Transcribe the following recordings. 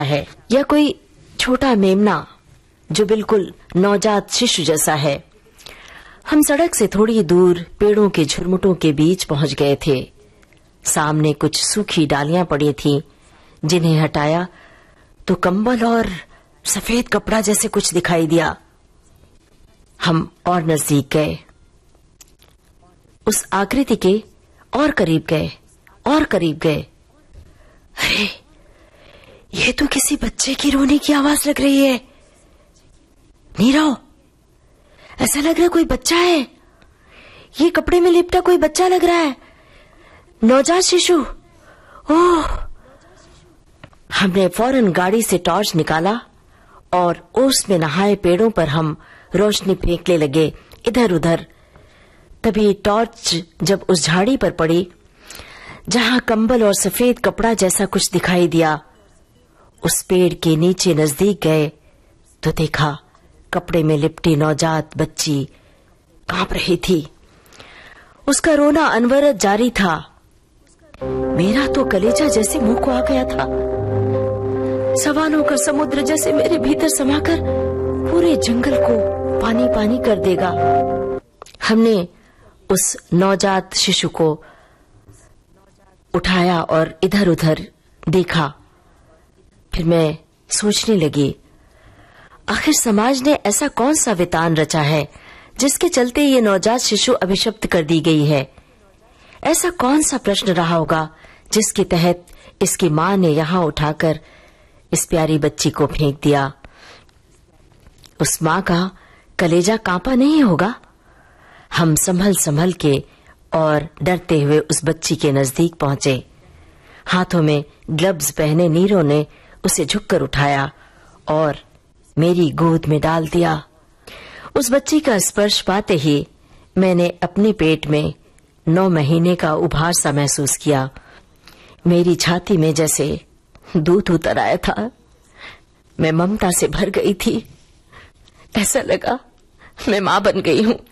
है या कोई छोटा मेमना जो बिल्कुल नवजात शिशु जैसा है। हम सड़क से थोड़ी दूर पेड़ों के झुरमुटों के बीच पहुंच गए थे। सामने कुछ सूखी डालियां पड़ी थीं, जिन्हें हटाया तो कंबल और सफेद कपड़ा जैसे कुछ दिखाई दिया। हम और नजदीक गए, उस आकृति के और करीब गए और करीब गए। अरे, ये तो किसी बच्चे की रोने की आवाज लग रही है। नीरव, ऐसा लग रहा है कोई बच्चा है। ये कपड़े में लिपटा कोई बच्चा लग रहा है, नवजात शिशु। ओह! हमने फौरन गाड़ी से टॉर्च निकाला और ओस में नहाए पेड़ों पर हम रोशनी फेंकने लगे इधर उधर। तभी टॉर्च जब उस झाड़ी पर पड़ी जहां कंबल और सफेद कपड़ा जैसा कुछ दिखाई दिया, उस पेड़ के नीचे नजदीक गए तो देखा कपड़े में लिपटी नवजात बच्ची कांप रही थी। उसका रोना अनवरत जारी था। मेरा तो कलेजा जैसे मुंह को आ गया था। सवालों का समुद्र जैसे मेरे भीतर समाकर पूरे जंगल को पानी पानी कर देगा। हमने उस नवजात शिशु को उठाया और इधर उधर देखा। फिर मैं सोचने लगी, आखिर समाज ने ऐसा कौन सा वितान रचा है जिसके चलते ये नवजात शिशु अभिशप्त कर दी गई है। ऐसा कौन सा प्रश्न रहा होगा जिसके तहत इसकी मां ने यहां उठाकर इस प्यारी बच्ची को फेंक दिया। उस मां का कलेजा कांपा नहीं होगा। हम संभल संभल के और डरते हुए उस बच्ची के नजदीक पहुंचे। हाथों में ग्लव्स पहने नीरो ने उसे झुककर उठाया और मेरी गोद में डाल दिया। उस बच्ची का स्पर्श पाते ही मैंने अपने पेट में 9 महीने का उभार सा महसूस किया। मेरी छाती में जैसे दूध उतर आया था। मैं ममता से भर गई थी। ऐसा लगा मैं मां बन गई हूं।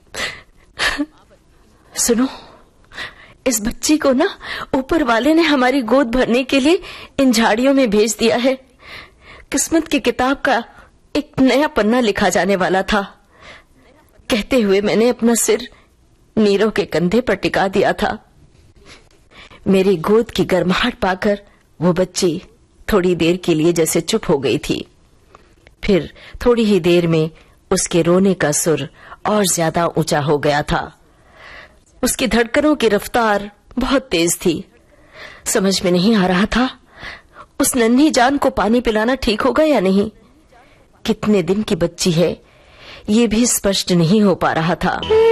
सुनो, इस बच्ची को ना ऊपर वाले ने हमारी गोद भरने के लिए इन झाड़ियों में भेज दिया है। किस्मत की किताब का एक नया पन्ना लिखा जाने वाला था। कहते हुए मैंने अपना सिर नीरव के कंधे पर टिका दिया था। मेरी गोद की गर्माहट पाकर वो बच्ची थोड़ी देर के लिए जैसे चुप हो गई थी। फिर थोड़ी ही देर में उसके रोने का सुर और ज्यादा ऊंचा हो गया था। उसकी धड़कनों की रफ्तार बहुत तेज थी। समझ में नहीं आ रहा था उस नन्ही जान को पानी पिलाना ठीक होगा या नहीं। कितने दिन की बच्ची है ये भी स्पष्ट नहीं हो पा रहा था।